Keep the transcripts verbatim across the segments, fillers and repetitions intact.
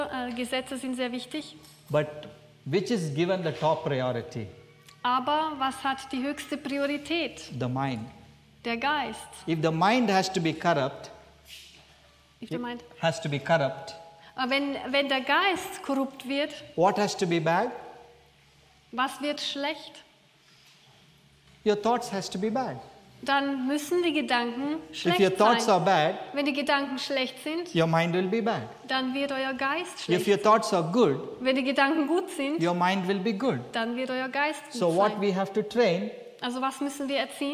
äh, Gesetze sind sehr wichtig. But which is given the top priority? Aber was hat die höchste Priorität? The mind. Der Geist. If the mind has to be corrupt, If the mind- has to be corrupt, Aber Wenn, wenn der Geist korrupt wird, what has to be bad? was wird schlecht? Your thoughts has to be bad. Dann müssen die Gedanken If schlecht your thoughts sein. are bad, Wenn die Gedanken schlecht sind, your mind will be bad. dann wird euer Geist If schlecht. your thoughts are good, Wenn die Gedanken gut sind, your mind will be good. dann wird euer Geist gut So what sein. we have to train, Also was müssen wir erziehen?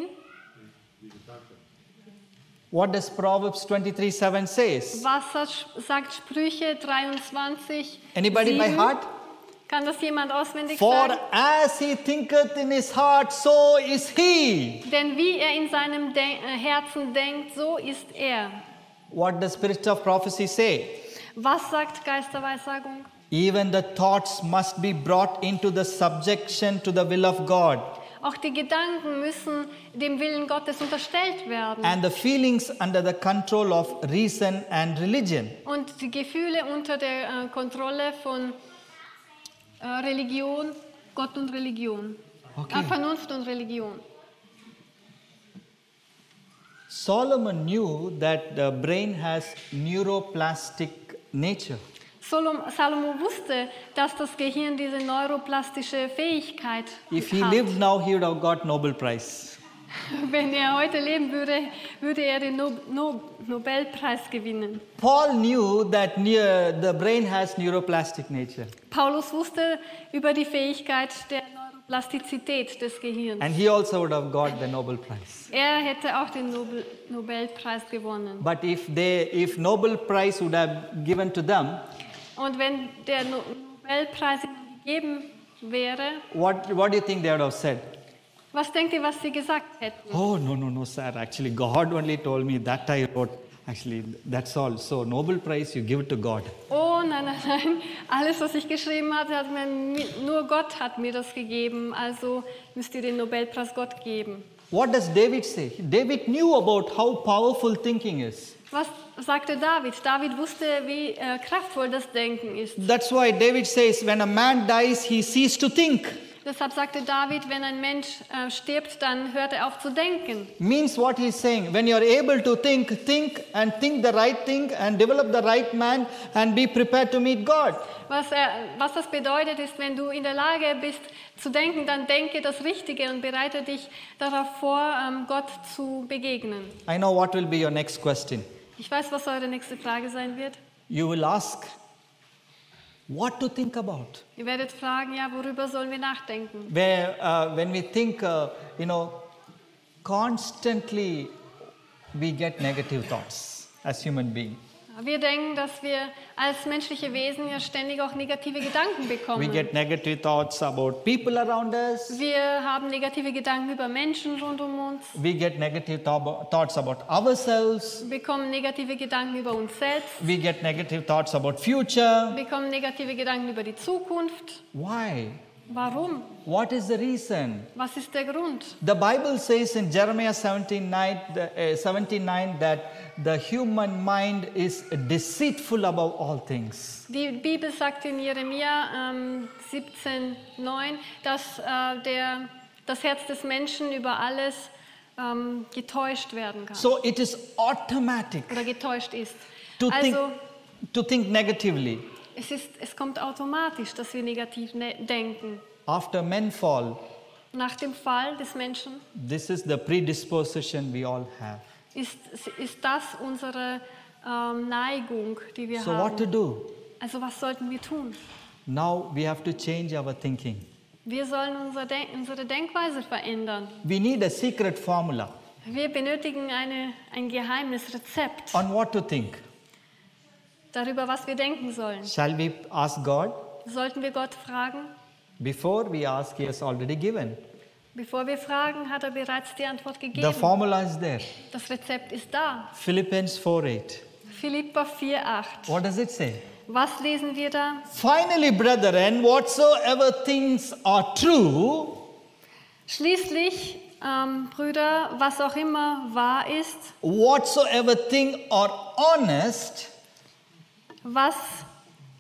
what does Proverbs twenty-three seven says? Was sagt Sprüche dreiundzwanzig? Anybody by sieben? heart? Kann das jemand auswendig For sagen? as he thinketh in his heart, so is he. Denn wie er in seinem De äh, Herzen denkt, so ist er. What does Spirit of Prophecy say? Was sagt Geisterweissagung? Even the thoughts must be brought into the subjection to the will of God, Auch die Gedanken müssen dem Willen Gottes unterstellt werden. and the feelings under the control of reason and religion. Und die Gefühle unter der äh, Kontrolle von äh, Religion, Gott und Religion. Okay. Äh, Vernunft und Religion. Solomon knew that the brain has neuroplastic nature. Solom- Salomo wusste, dass das Gehirn diese neuroplastische Fähigkeit If he hat. lived now, he would have got Nobel Prize. Wenn er heute leben würde, würde er den no no Nobelpreis gewinnen. Paul knew that neu- the brain has neuroplastic nature, Paulus wusste über die Fähigkeit der Neuroplastizität des Gehirns. and he also would have got the Nobel Prize. Er hätte auch den Nobel Nobelpreis gewonnen. But if they, if Nobel Prize would have given to them, Und wenn der no Nobelpreis ihnen gegeben wäre, what, what do you think they would have said? was denkt ihr, was sie gesagt hätten? Oh, no, no, no, sir. Actually, God only told me that I wrote. Actually, that's all. So, Nobel Prize, you give it to God. Oh nein, nein, nein, alles, was ich geschrieben hatte, hat mir, ni- nur Gott hat mir das gegeben, also müsst ihr den Nobelpreis Gott geben. What does David say? David knew about how powerful thinking is. Was sagte David? David wusste, wie äh, kraftvoll das Denken ist. That's why David says, when a man dies, he ceases to think. Deshalb sagte David, wenn ein Mensch äh, stirbt, dann hört er auf zu denken. Means what he's saying, when you're able to think, think and think the right thing and develop the right man and be prepared to meet God. Was, er, was das bedeutet, ist, wenn du in der Lage bist zu denken, dann denke das Richtige und bereite dich darauf vor, ähm, Gott zu begegnen. I know what will be your next question. Ich weiß, was eure nächste Frage sein wird. You will ask, what to think about? Ihr werdet fragen, ja, worüber sollen wir nachdenken? Where, uh, when we think, uh, you know, constantly we get negative thoughts as human beings. Wir denken, dass wir als menschliche Wesen ja ständig auch negative Gedanken We bekommen. get negative thoughts about people around us. Wir haben negative Gedanken über Menschen rund um uns. We get negative thou- thoughts about ourselves. Wir bekommen negative Gedanken über uns selbst. We get negative thoughts about future. Wir bekommen negative Gedanken über die Zukunft. Why? Warum? What is the reason? Was ist der Grund? The Bible says in Jeremiah seventeen nine, uh, seventeen nine that the human mind is deceitful above all things. Die Bibel sagt in Jeremia ähm, siebzehn neun, dass äh, der, das Herz des Menschen über alles ähm, getäuscht werden kann So it is automatic oder getäuscht ist. to think, Also to think negatively. es, ist, es kommt automatisch, dass wir negativ ne denken. After men fall, Nach dem Fall des Menschen this is the predisposition we all have. ist, ist das unsere ähm, Neigung, die wir So what to haben. do? Also was sollten wir tun? Now we have to change our thinking. Wir sollen unser Den unsere Denkweise verändern. We need a secret formula Wir benötigen eine, ein geheimes Rezept on what to think. darüber, was wir denken sollen. Shall we ask God? Sollten wir Gott fragen? Before we ask, He has already given. Bevor wir fragen, hat er bereits die Antwort The gegeben. formula is there. Das Rezept ist da. Philippians four eight. Philipper vier acht. What does it say? Was lesen wir da? Finally, brethren, whatsoever things are true, Schließlich, ähm, Brüder, was auch immer wahr ist, whatsoever thing are honest, was